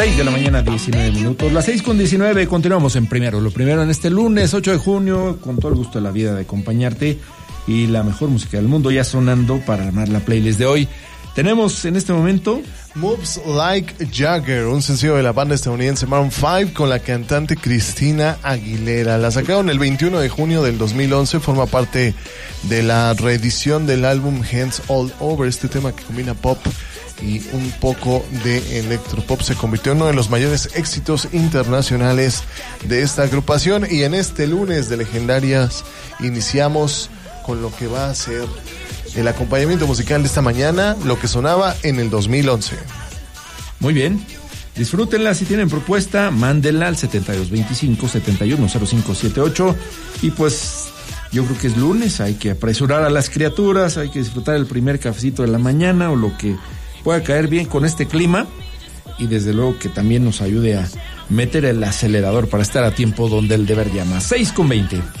6 de la mañana, 19 minutos. Las 6:19, continuamos en Primero. Lo primero en este lunes 8 de junio, con todo el gusto de la vida de acompañarte y la mejor música del mundo ya sonando para armar la playlist de hoy. Tenemos en este momento Moves Like Jagger, un sencillo de la banda estadounidense Maroon 5 con la cantante Christina Aguilera. La sacaron el 21 de junio del 2011, forma parte de la reedición del álbum Hands All Over. Este tema que combina pop y un poco de electropop se convirtió en uno de los mayores éxitos internacionales de esta agrupación, y en este lunes de legendarias iniciamos con lo que va a ser el acompañamiento musical de esta mañana, lo que sonaba en el 2011. Muy bien, disfrútenla. Si tienen propuesta, mándenla al 7225-710578. Y pues yo creo que es lunes, hay que apresurar a las criaturas, hay que disfrutar el primer cafecito de la mañana o lo que pueda caer bien con este clima, y desde luego que también nos ayude a meter el acelerador para estar a tiempo donde el deber llama. 6:20.